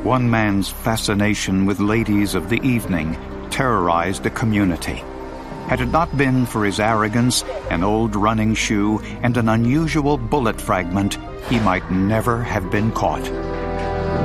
One man's fascination with ladies of the evening terrorized a community. Had it not been for his arrogance, an old running shoe, and an unusual bullet fragment, he might never have been caught.